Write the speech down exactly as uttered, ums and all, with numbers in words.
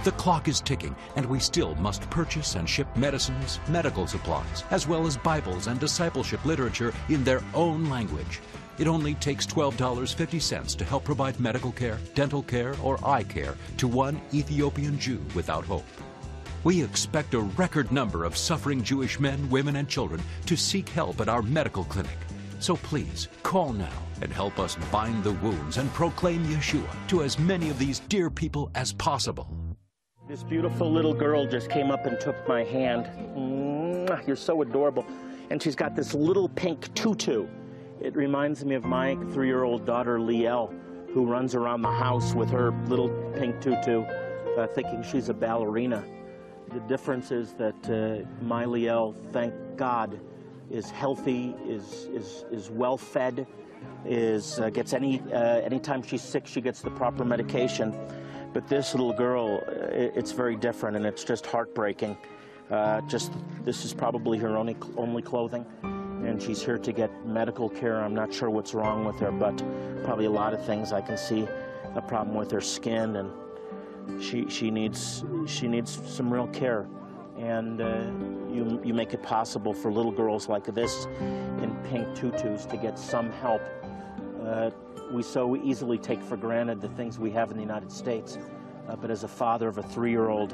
The clock is ticking, and we still must purchase and ship medicines, medical supplies, as well as Bibles and discipleship literature in their own language. It only takes twelve dollars and fifty cents to help provide medical care, dental care, or eye care to one Ethiopian Jew without hope. We expect a record number of suffering Jewish men, women, and children to seek help at our medical clinic. So please, call now and help us bind the wounds and proclaim Yeshua to as many of these dear people as possible. This beautiful little girl just came up and took my hand. Mwah, you're so adorable. And she's got this little pink tutu. It reminds me of my three-year-old daughter, Liel, who runs around the house with her little pink tutu, uh, thinking she's a ballerina. The difference is that uh, my Liel, thank God, is healthy, is is is well fed, is uh, gets any uh, anytime she's sick, she gets the proper medication. But this little girl, it, it's very different, and it's just heartbreaking. Uh, just this is probably her only only clothing, and she's here to get medical care. I'm not sure what's wrong with her, but probably a lot of things. I can see a problem with her skin, and she she needs she needs some real care. And uh, you, you make it possible for little girls like this in pink tutus to get some help. Uh, we so easily take for granted the things we have in the United States, uh, but as a father of a three-year-old